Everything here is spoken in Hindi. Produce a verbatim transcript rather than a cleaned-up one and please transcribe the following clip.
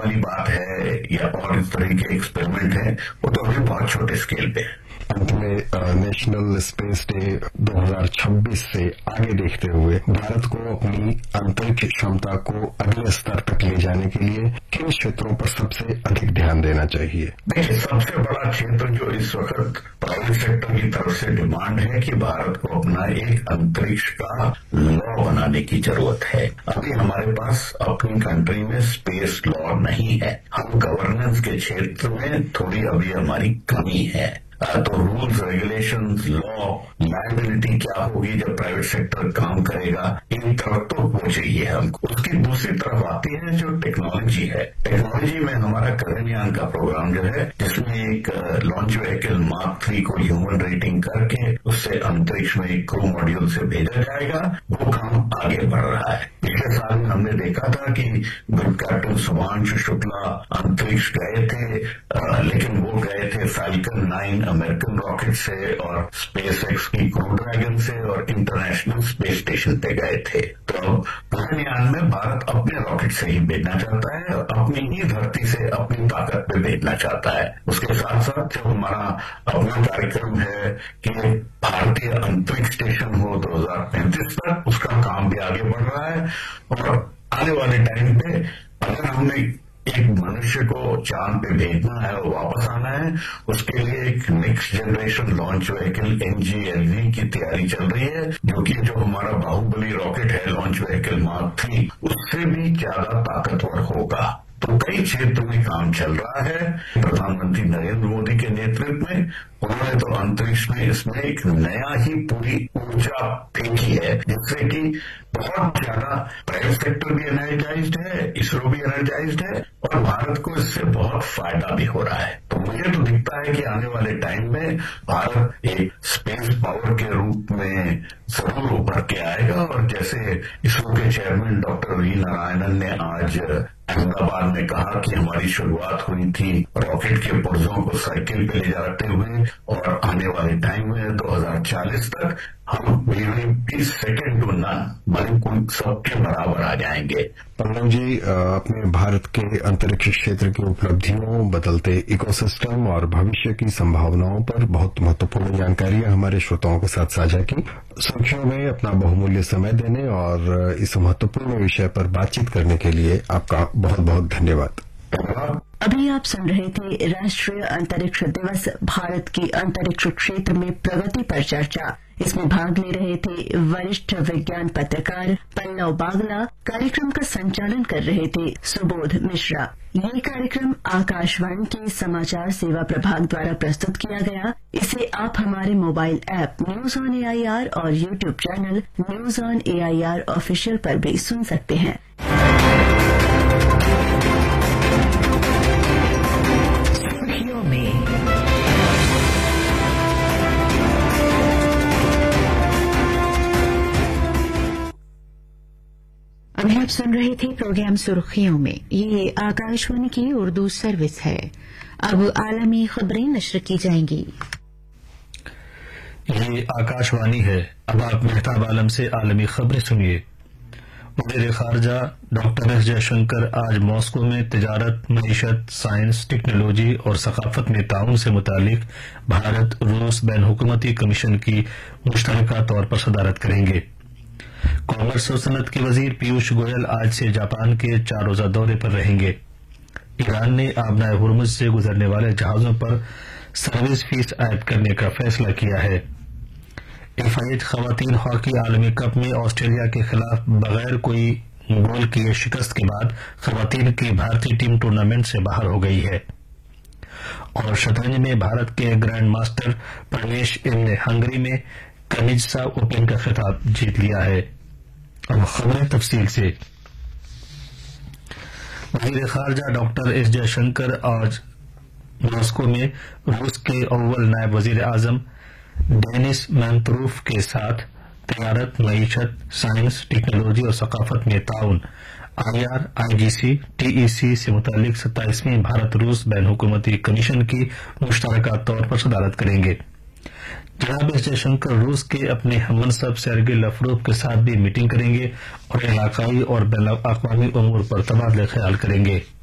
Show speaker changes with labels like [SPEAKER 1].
[SPEAKER 1] वाली बात है या और इस तरह के एक्सपेरिमेंट है, वो तो अभी बहुत छोटे स्केल पे है।
[SPEAKER 2] अंत में नेशनल स्पेस डे दो हज़ार छब्बीस से आगे देखते हुए भारत को अपनी अंतरिक्ष क्षमता को अगले स्तर तक ले जाने के लिए किन क्षेत्रों पर सबसे अधिक ध्यान देना चाहिए?
[SPEAKER 1] देखिए, सबसे बड़ा क्षेत्र जो इस वक्त प्राइवेट सेक्टर की तरफ से डिमांड है कि भारत को अपना एक अंतरिक्ष का लॉ बनाने की जरूरत है। अभी हमारे पास अपनी कंट्री में स्पेस लॉ नहीं है। हम गवर्नेंस के क्षेत्र में थोड़ी अभी हमारी कमी है। तो रूल्स, रेगुलेशंस, लॉ, लायबिलिटी क्या होगी जब प्राइवेट सेक्टर काम करेगा, इन तरफ तो वो चाहिए हमको। उसकी दूसरी तरफ आती है जो टेक्नोलॉजी है। टेक्नोलॉजी में हमारा गगनयान का प्रोग्राम जो है, जिसमें एक लॉन्च व्हीकल मार्क थ्री को ह्यूमन रेटिंग करके उससे अंतरिक्ष में एक क्रू मॉड्यूल से भेजा जाएगा, वो काम आगे बढ़ रहा है। पिछले साल में हमने देखा था कि ग्रुप कैप्टन सुभांशु शुक्ला अंतरिक्ष गए थे, आ, लेकिन वो गए थे फैल्कन नाइन अमेरिकन रॉकेट से और स्पेस एक्स की क्रू ड्रैगन से और इंटरनेशनल स्पेस स्टेशन पे गए थे। तो अब गगनयान में भारत अपने रॉकेट से ही भेजना चाहता है और अपनी ही धरती से अपनी ताकत पे भेजना चाहता है। उसके साथ साथ जो हमारा अपना कार्यक्रम है कि भारतीय अंतरिक्ष स्टेशन हो दो हजार पैंतीस तक, उसका काम भी आगे बढ़ रहा है। और आने वाले टाइम पे अगर हमने एक मनुष्य को चांद पे भेजना है और वापस आना है, उसके लिए एक नेक्स्ट जनरेशन लॉन्च व्हीकल एनजीएलवी की तैयारी चल रही है, जो कि जो हमारा बाहुबली रॉकेट है लॉन्च व्हीकल मार्क थ्री, उससे भी ज्यादा ताकतवर होगा। तो कई क्षेत्र में काम चल रहा है। प्रधानमंत्री नरेंद्र मोदी के नेतृत्व में उन्होंने तो अंतरिक्ष में इसमें एक नया ही पूरी ऊर्जा फेंकी है, जिससे कि बहुत ज्यादा प्राइवेट सेक्टर भी एनर्जाइज्ड है, इसरो भी एनर्जाइज्ड है और भारत को इससे बहुत फायदा भी हो रहा है। तो मुझे तो दिखता है कि आने वाले टाइम में भारत एक स्पेस पावर के रूप में जरूर उभर के आएगा। और जैसे इसरो के चेयरमैन डॉक्टर वी नारायणन ने आज अहमदाबाद में कहा कि हमारी शुरुआत हुई थी रॉकेट के पुर्जों को साइकिल पे ले जाते हुए और आने वाले टाइम में दो हज़ार चालीस तक हम भी सेकेंड टू नन, माने कोई सबके बराबर आ जाएंगे।
[SPEAKER 2] पल्लव जी, अपने भारत के अंतरिक्ष क्षेत्र की उपलब्धियों, बदलते इकोसिस्टम और भविष्य की संभावनाओं पर बहुत महत्वपूर्ण जानकारियां हमारे श्रोताओं के साथ साझा की। सुर्खियों में अपना बहुमूल्य समय देने और इस महत्वपूर्ण विषय पर बातचीत करने के लिए आपका बहुत बहुत धन्यवाद।
[SPEAKER 3] अभी आप सुन रहे थे राष्ट्रीय अंतरिक्ष दिवस, भारत की अंतरिक्ष क्षेत्र में प्रगति पर चर्चा। इसमें भाग ले रहे थे वरिष्ठ विज्ञान पत्रकार पल्लव बागला। कार्यक्रम का संचालन कर रहे थे सुबोध मिश्रा। ये कार्यक्रम आकाशवाणी के समाचार सेवा प्रभाग द्वारा प्रस्तुत किया गया। इसे आप हमारे mobile app news on AIR और YouTube channel news on AIR official पर भी सुन सकते हैं। अभी आप सुन रहे थे प्रोग्राम सुर्खियों में। ये आकाशवाणी की उर्दू सर्विस है। अब आलमी खबरें नश्र की जाएंगी।
[SPEAKER 4] ये आकाशवाणी है। अब आप मेहताब आलम से आलमी खबरें सुनिए। वज़ीर खारजा डॉक्टर एस जयशंकर आज मॉस्को में तिजारत, मईशत, साइंस, टेक्नोलॉजी और सकाफत में ताउन से मुतालिक भारत रूस बैन हुकूमती कमीशन की मुश्तरका तौर पर सदारत करेंगे। कॉमर्स और सनत के वजीर पीयूष गोयल आज से जापान के चार रोजा दौरे पर रहेंगे। ईरान ने आबनाए हुर्मुज से गुजरने वाले जहाजों पर सर्विस फीस आयद करने का फैसला किया है। एफआईएच खवातीन हॉकी आलमी कप में ऑस्ट्रेलिया के खिलाफ बगैर कोई गोल किए शिकस्त के बाद खवातीन की भारतीय टीम टूर्नामेंट से बाहर हो गई है। और शतरंज में भारत के ग्रैंड मास्टर प्रवेश ने हंगरी में कनिजसा ओपन का खिताब जीत लिया है। अब खबरें तफसील से। वज़ीर खारजा डॉक्टर एस जयशंकर आज मॉस्को में रूस के अव्वल नायब वजीर आजम डेनिस मैंतरूफ के साथ तिजारत, मईशत, साइंस, टेक्नोलॉजी और सकाफत में ताउन आईआर आईजीसी टीईसी से मुतालिक सत्ताईसवीं भारत रूस बैन हुकूमती कमीशन की मुश्तरका तौर पर सदारत करेंगे। जनाब एस जयशंकर रूस के अपने हममनसब सेर्गे लवरोव के साथ भी मीटिंग करेंगे और इलाकाई और बैन अक़वामी उमूर पर तबादला ख्याल करेंगे।